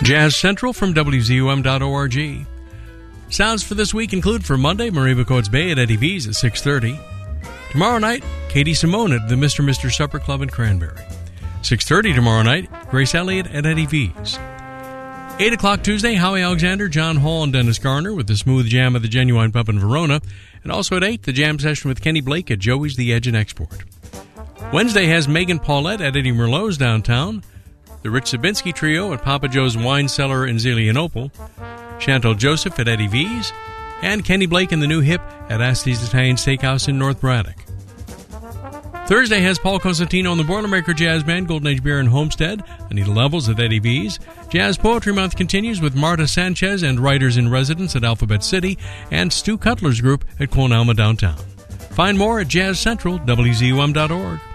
Jazz Central from WZUM.org. Sounds for this week include for Monday, Mariba Coates Bay at Eddie V's at 6:30. Tomorrow night, Katie Simone at the Mr. Supper Club in Cranberry. 6:30 tomorrow night, Grace Elliott at Eddie V's. 8 o'clock Tuesday, Howie Alexander, John Hall, and Dennis Garner with the Smooth Jam at the Genuine Pub in Verona. And also at 8, the jam session with Kenny Blake at Joey's The Edge and Export. Wednesday has Megan Paulette at Eddie Merlot's downtown. The Rich Zabinski Trio at Papa Joe's Wine Cellar in Zelienople. Chantal Joseph at Eddie V's. And Kenny Blake and the New Hip at Asti's Italian Steakhouse in North Braddock. Thursday has Paul Cosentino and the Boilermaker Jazz Band, Golden Age Beer in Homestead. Anita Levels at Eddie V's. Jazz Poetry Month continues with Marta Sanchez and Writers in Residence at Alphabet City. And Stu Cutler's group at Quon Alma downtown. Find more at Jazz Central, WZUM.org.